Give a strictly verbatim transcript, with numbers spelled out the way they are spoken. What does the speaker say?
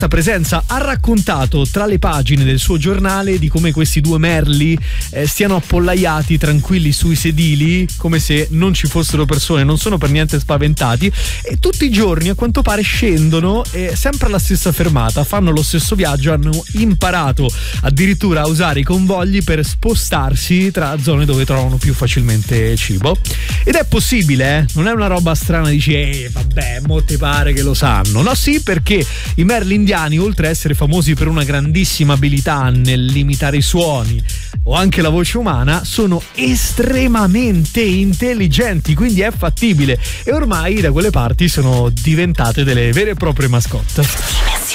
presenza ha raccontato tra le pagine del suo giornale di come questi due merli eh, stiano appollaiati tranquilli sui sedili, come se non ci fossero persone, non sono per niente spaventati, e tutti i giorni a quanto pare scendono eh, sempre alla stessa fermata, fanno lo stesso viaggio, hanno imparato addirittura a usare i convogli per spostarsi tra zone dove trovano più facilmente cibo. Ed è possibile, eh? Non è una roba strana, dici eh vabbè, mo ti pare che lo sanno. No, sì, perché i merli indiani, oltre a essere famosi per una grandissima abilità nell'imitare i suoni o anche la voce umana, sono estremamente intelligenti, quindi è fattibile, e ormai da quelle parti sono diventate delle vere e proprie mascotte.